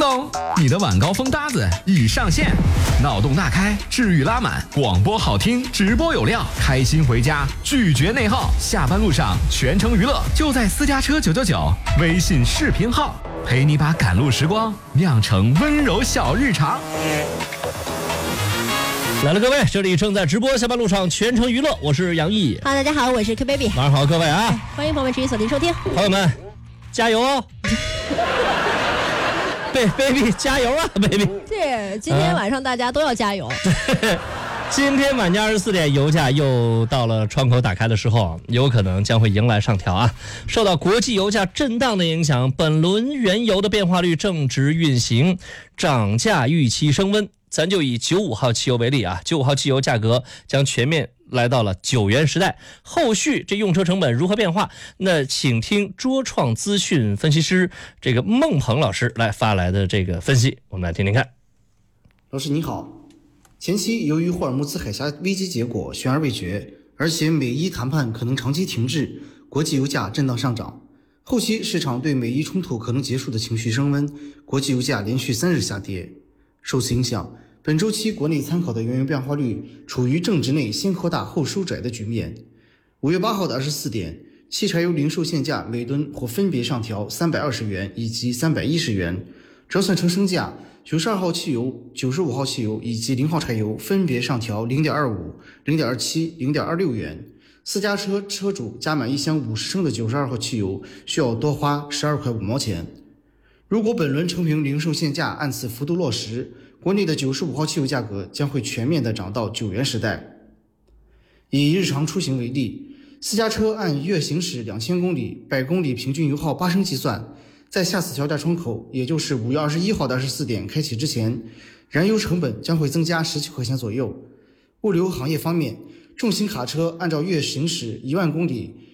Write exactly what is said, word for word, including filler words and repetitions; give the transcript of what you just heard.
咚，你的晚高峰搭子已上线，脑洞大开，治愈拉满，广播好听，直播有料，开心回家，拒绝内耗，下班路上全程娱乐，就在私家车九九九微信视频号，陪你把赶路时光酿成温柔小日常。 来了，各位，这里正在直播，下班路上全程娱乐，我是杨毅。 哈，大家好，我是 K Baby。 晚上好，各位啊！ 欢迎朋友们持续锁定收听。 朋友们，加油哦！对 ，Baby 加油啊 ，Baby！ 对，今天晚上大家都要加油。 对，今天晚间二十四点，油价又到了窗口打开的时候，有可能将会迎来上调啊。受到国际油价震荡的影响，本轮原油的变化率正值运行，涨价预期升温。咱就以九五号汽油为例啊，九五号汽油价格将全面来到了九元时代，后续这用车成本如何变化？那请听卓创资讯分析师这个孟鹏老师来发来的这个分析，我们来听听看。 老师你好，前期由于霍尔木兹海峡危机结果悬而未决，而且美伊谈判可能长期停滞，国际油价震荡上涨。后期市场对美伊冲突可能结束的情绪升温，国际油价连续三日下跌。受此影响，本周期国内参考的原油变化率处于正值内先扩大后收窄的局面。五月八号的二十四点，汽柴油零售限价每吨或分别上调三百二十元以及三百一十元，折算成升价，九十二号汽油、九十五号汽油以及零号柴油分别上调 零点二五、零点二七、零点二六元。私家车车主加满一箱五十升的九十二号汽油需要多花十二块五毛钱。如果本轮成品零售限价按此幅度落实，国内的九十五号汽油价格将会全面的涨到九元时代。以日常出行为例，私家车按月行驶两千公里，百公里平均油耗八升计算，在下次调价窗口，也就是五月二十一号的二十四点开启之前，燃油成本将会增加十七块钱左右。物流行业方面，重型卡车按照月行驶一万公里，